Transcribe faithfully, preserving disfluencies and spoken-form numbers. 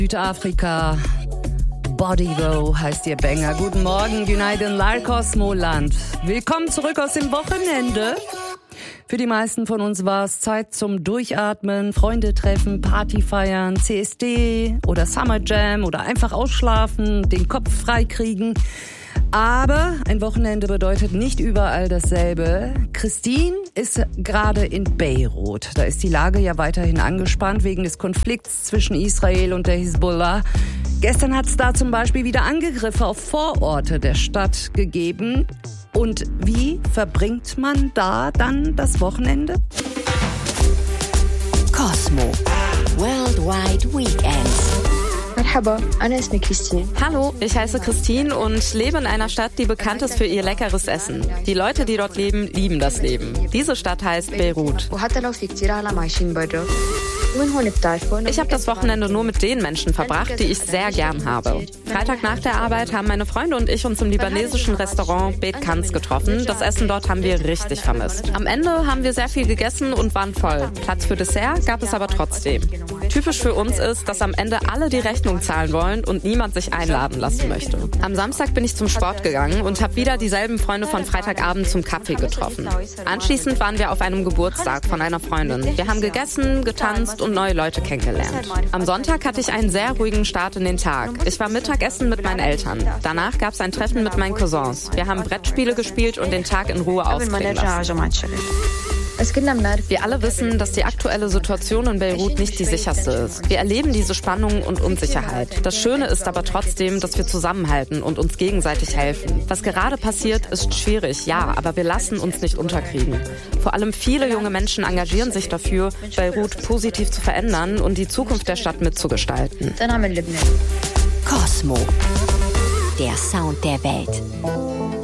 Südafrika, Body Row heißt ihr Banger. Guten Morgen, günaydın Lar Kosmoland. Willkommen zurück aus dem Wochenende. Für die meisten von uns war es Zeit zum Durchatmen, Freunde treffen, Party feiern, C S D oder Summer Jam oder einfach ausschlafen, den Kopf freikriegen. Aber ein Wochenende bedeutet nicht überall dasselbe. Christine ist gerade in Beirut. Da ist die Lage ja weiterhin angespannt wegen des Konflikts zwischen Israel und der Hisbollah. Gestern hat es da zum Beispiel wieder Angriffe auf Vororte der Stadt gegeben. Und wie verbringt man da dann das Wochenende? Cosmo Worldwide Weekends. Merhaba, أنا اسمي Christine. Hallo, ich heiße Christine und lebe in einer Stadt, die bekannt ist für ihr leckeres Essen. Die Leute, die dort leben, lieben das Leben. Diese Stadt heißt Beirut. Ich habe das Wochenende nur mit den Menschen verbracht, die ich sehr gern habe. Freitag nach der Arbeit haben meine Freunde und ich uns im libanesischen Restaurant Bet Kans getroffen. Das Essen dort haben wir richtig vermisst. Am Ende haben wir sehr viel gegessen und waren voll. Platz für Dessert gab es aber trotzdem. Typisch für uns ist, dass am Ende alle die Rechnung zahlen wollen und niemand sich einladen lassen möchte. Am Samstag bin ich zum Sport gegangen und habe wieder dieselben Freunde von Freitagabend zum Kaffee getroffen. Anschließend waren wir auf einem Geburtstag von einer Freundin. Wir haben gegessen, getanzt und neue Leute kennengelernt. Am Sonntag hatte ich einen sehr ruhigen Start in den Tag. Ich war Mittagessen mit meinen Eltern. Danach gab es ein Treffen mit meinen Cousins. Wir haben Brettspiele gespielt und den Tag in Ruhe ausklingen lassen. Wir alle wissen, dass die aktuelle Situation in Beirut nicht die sicherste ist. Wir erleben diese Spannung und Unsicherheit. Das Schöne ist aber trotzdem, dass wir zusammenhalten und uns gegenseitig helfen. Was gerade passiert, ist schwierig, ja, aber wir lassen uns nicht unterkriegen. Vor allem viele junge Menschen engagieren sich dafür, Beirut positiv zu verändern und die Zukunft der Stadt mitzugestalten. Cosmo, der Sound der Welt.